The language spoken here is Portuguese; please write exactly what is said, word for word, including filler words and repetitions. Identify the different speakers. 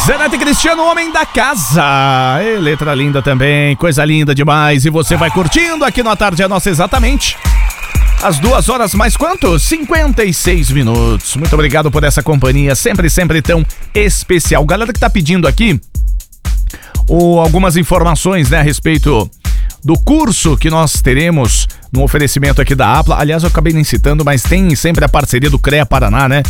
Speaker 1: Zenete Cristiano, homem da casa. E letra linda também, coisa linda demais. E você vai curtindo aqui no A Tarde é Nossa, exatamente às duas horas mais quanto? cinquenta e seis minutos. Muito obrigado por essa companhia, sempre, sempre tão especial. Galera que tá pedindo aqui o, algumas informações, né, a respeito do curso que nós teremos no oferecimento aqui da Apla. Aliás, eu acabei nem citando, mas tem sempre a parceria do CREA Paraná, né?